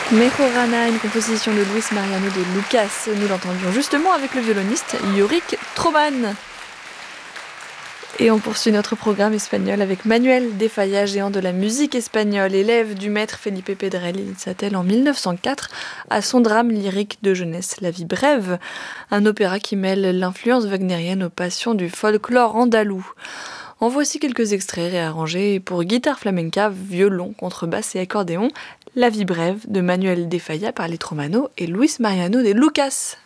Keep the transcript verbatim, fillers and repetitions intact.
Mejorana, une composition de Luis Mariano de Lucas. Nous l'entendions justement avec le violoniste Yorick Troman. Et on poursuit notre programme espagnol avec Manuel de Falla, géant de la musique espagnole, élève du maître Felipe Pedrell. Il s'attelle en mille neuf cent quatre à son drame lyrique de jeunesse, La vie brève, un opéra qui mêle l'influence wagnérienne aux passions du folklore andalou. En voici quelques extraits réarrangés pour guitare flamenca, violon, contrebasse et accordéon. La vie brève de Manuel de Falla par les Tromanos et Luis Mariano de Lucas.